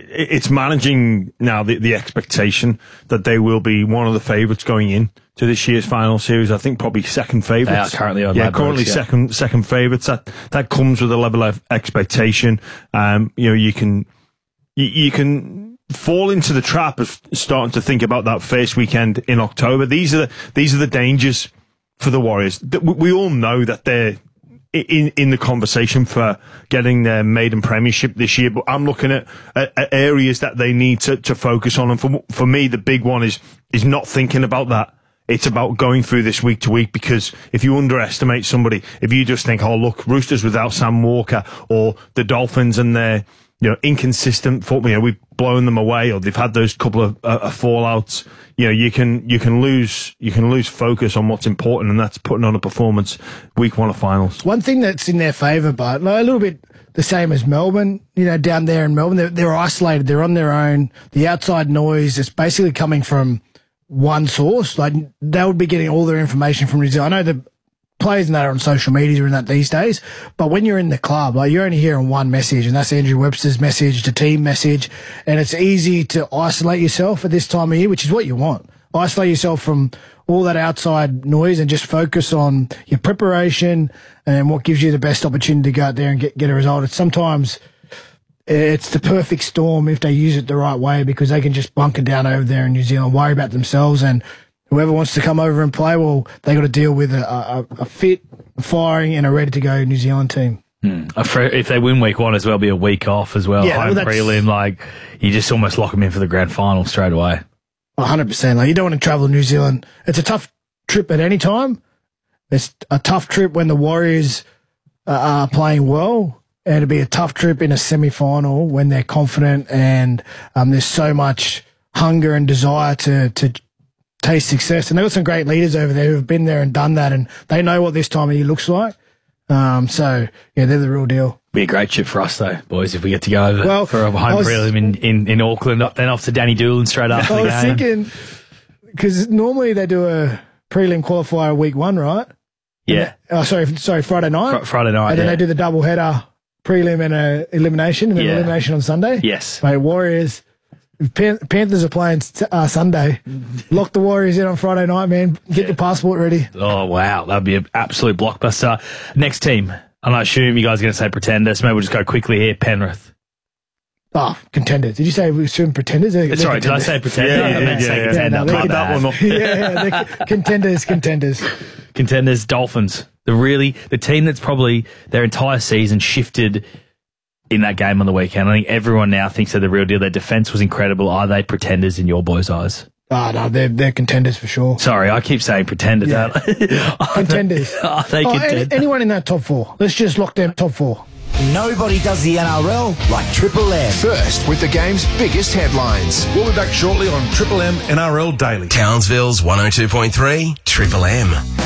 it's managing now the expectation that they will be one of the favourites going in to this year's final series. I think probably second favourites. They are currently on currently second favourites. That comes with a level of expectation. You can fall into the trap of starting to think about that first weekend in October. These are the dangers for the Warriors. We all know that they're in the conversation for getting their maiden premiership this year, but I'm looking at areas that they need to focus on. And for me, the big one is not thinking about that. It's about going through this week to week, because if you underestimate somebody, if you just think, oh, look, Roosters without Sam Walker, or the Dolphins and their inconsistent football, we've blown them away, or they've had those couple of fallouts. You can lose focus on what's important, and that's putting on a performance week one of finals. One thing that's in their favour, but a little bit the same as Melbourne, down there in Melbourne, they're isolated, they're on their own. The outside noise is basically coming from one source. Like, they would be getting all their information from New Zealand. I know the players and that are on social media and that these days, but when you're in the club, like, you're only hearing one message, and that's Andrew Webster's message, the team message, and it's easy to isolate yourself at this time of year, which is what you want. Isolate yourself from all that outside noise and just focus on your preparation and what gives you the best opportunity to go out there and get a result. Sometimes it's the perfect storm if they use it the right way, because they can just bunker down over there in New Zealand, worry about themselves, and whoever wants to come over and play, well, they got to deal with a fit, firing, and a ready-to-go New Zealand team. If they win week one as well, be a week off as well. Yeah, home prelim, you just almost lock them in for the grand final straight away. 100%. You don't want to travel to New Zealand. It's a tough trip at any time. It's a tough trip when the Warriors are playing well, and it'd be a tough trip in a semi-final when they're confident and there's so much hunger and desire to taste success. And they've got some great leaders over there who've been there and done that, and they know what this time of year looks like. They're the real deal. Be a great trip for us, though, boys, if we get to go over for a home prelim in Auckland, then off to Danny Doolan straight after the game. I was thinking, because normally they do a prelim qualifier week one, right? Yeah. Friday night. Friday night, and then they do the double header, prelim and elimination, and then elimination on Sunday. Yes. Mate, Warriors. If Panthers are playing Sunday, lock the Warriors in on Friday night, man. Get your passport ready. Oh, wow. That'd be an absolute blockbuster. Next team. And I assume you guys are going to say Pretenders. Maybe we'll just go quickly here. Penrith. Oh, Contenders. Did you say we assume Pretenders? Sorry, did I say Pretender? Yeah, I meant to say Contender. That one up. Yeah, Contenders. Contenders, Dolphins. The team that's probably their entire season shifted in that game on the weekend. I think everyone now thinks they're the real deal. Their defence was incredible. Are they Pretenders in your boys' eyes? Oh, no, they're Contenders for sure. Sorry, I keep saying Pretenders. Yeah. Contenders. Are they Contenders? Anyone in that top four. Let's just lock them top four. Nobody does the NRL like Triple M. First with the game's biggest headlines. We'll be back shortly on Triple M NRL Daily. Townsville's 102.3 Triple M.